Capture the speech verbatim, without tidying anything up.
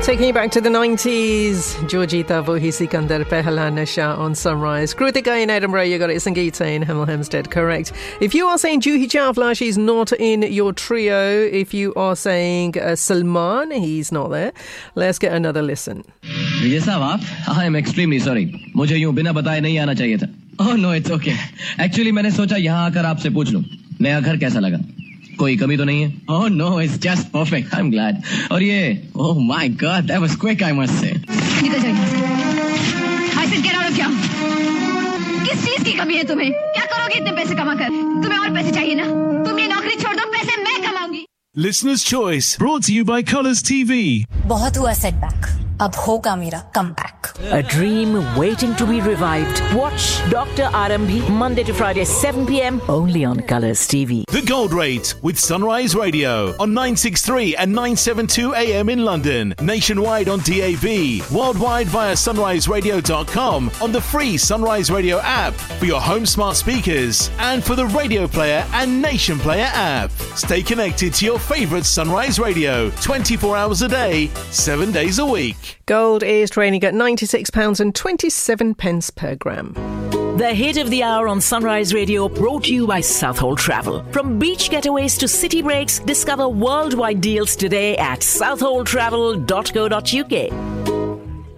Taking you back to the nineties, Georgita Vohi Sikandar Pehla Nasha on Sunrise. Krutika in Edinburgh, you got it. Sangeeta in Hemel Hempstead, correct. If you are saying Juhi Chawla, she's not in your trio. If you are saying uh, Salman, he's not there. Let's get another listen. Vijay Sahab, I am extremely sorry. मुझे यूं बिना बताए नहीं आना चाहिए था. Oh no, it's okay. Actually, मैंने सोचा यहाँ आकर आपसे पूछ लूं. नया घर कैसा लगा? कोई कमी तो नहीं है? Oh no, it's just perfect. I'm glad. और ये, oh my God, that was quick, I must say. निकल जाइए. I said get out of here. किस चीज की कमी है तुम्हें? क्या करोगे इतने पैसे कमा कर? तुम्हें और पैसे चाहिए ना? तुम ये नौकरी छोड़ दो, पैसे मैं कमाऊंगी. Listener's Choice, brought to you by Colours T V. बहुत हुआ setback. अब होगा मेरा comeback. A dream waiting to be revived. Watch Doctor Arambhi Monday to Friday seven p.m. only on Colours T V. The Gold Rate with Sunrise Radio on nine sixty-three and nine seventy-two A M in London. Nationwide on D A B. Worldwide via sunrise radio dot com on the free Sunrise Radio app for your home smart speakers and for the Radio Player and Nation Player app. Stay connected to your favourite Sunrise Radio twenty-four hours a day, seven days a week. Gold is trading at ninety-six pounds twenty-seven per gram. The hit of the hour on Sunrise Radio, brought to you by Southall Travel. From beach getaways to city breaks, discover worldwide deals today at southall travel dot co dot uk.